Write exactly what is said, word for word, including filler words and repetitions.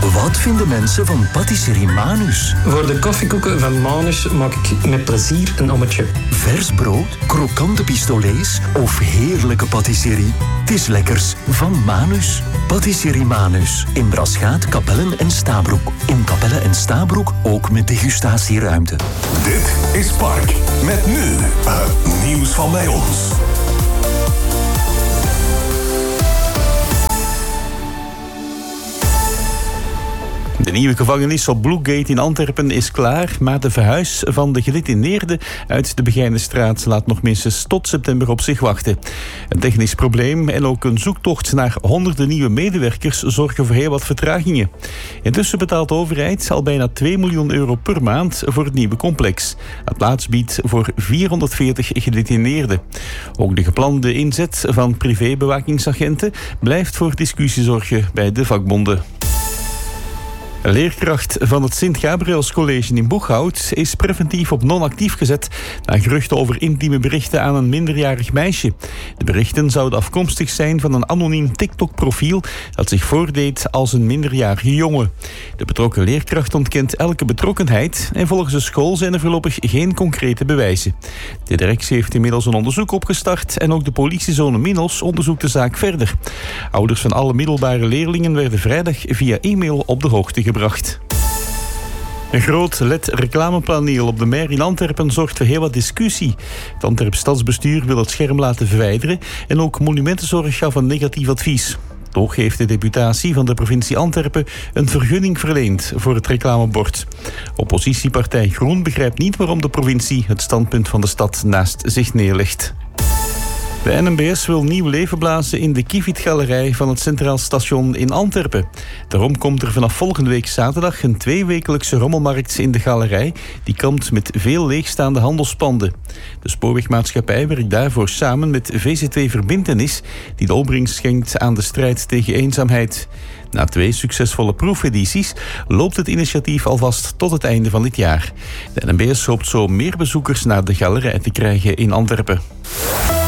Wat vinden mensen van patisserie Manus? Voor de koffiekoeken van Manus maak ik met plezier een ommetje. Vers brood, krokante pistolets of heerlijke patisserie? Het is lekkers van Manus. Patisserie Manus. In Braschaat, Kapellen en Stabroek. In Kapellen en Stabroek ook met degustatieruimte. Dit is Spark. Met nu het nieuws van bij ons. De nieuwe gevangenis op Bloegate in Antwerpen is klaar, maar de verhuis van de gedetineerden uit de Begijnenstraat laat nog minstens tot september op zich wachten. Een technisch probleem en ook een zoektocht naar honderden nieuwe medewerkers zorgen voor heel wat vertragingen. Intussen betaalt de overheid al bijna twee miljoen euro per maand voor het nieuwe complex. Het plaats biedt voor vierhonderdveertig gedetineerden. Ook de geplande inzet van privébewakingsagenten blijft voor discussie zorgen bij de vakbonden. Een leerkracht van het Sint-Gabriels College in Boeghout is preventief op non-actief gezet na geruchten over intieme berichten aan een minderjarig meisje. De berichten zouden afkomstig zijn van een anoniem TikTok-profiel dat zich voordeed als een minderjarige jongen. De betrokken leerkracht ontkent elke betrokkenheid en volgens de school zijn er voorlopig geen concrete bewijzen. De directie heeft inmiddels een onderzoek opgestart en ook de politiezone Minos onderzoekt de zaak verder. Ouders van alle middelbare leerlingen werden vrijdag via e-mail op de hoogte gebracht. Gebracht. Een groot L E D-reclamepaneel op de Mer in Antwerpen zorgt voor heel wat discussie. Het Antwerps stadsbestuur wil het scherm laten verwijderen en ook Monumentenzorg gaf een negatief advies. Toch heeft de deputatie van de provincie Antwerpen een vergunning verleend voor het reclamebord. Oppositiepartij Groen begrijpt niet waarom de provincie het standpunt van de stad naast zich neerlegt. De N M B S wil nieuw leven blazen in de Kieviet-galerij van het Centraal Station in Antwerpen. Daarom komt er vanaf volgende week zaterdag een tweewekelijkse rommelmarkt in de galerij. Die kampt met veel leegstaande handelspanden. De spoorwegmaatschappij werkt daarvoor samen met V Z W Verbintenis, die de opbrengst schenkt aan de strijd tegen eenzaamheid. Na twee succesvolle proefedities loopt het initiatief alvast tot het einde van dit jaar. De N M B S hoopt zo meer bezoekers naar de galerij te krijgen in Antwerpen.